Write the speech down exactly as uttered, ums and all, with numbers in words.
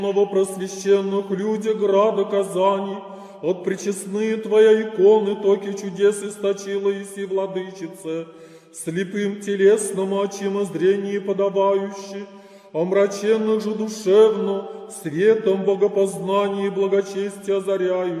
Новопросвященных людях града Казани, от пречестные Твоя иконы, токи чудес источила иси владычице, слепым телесному очима зрение подавающий, омраченных же душевно, светом богопознания и благочестия озаряющий.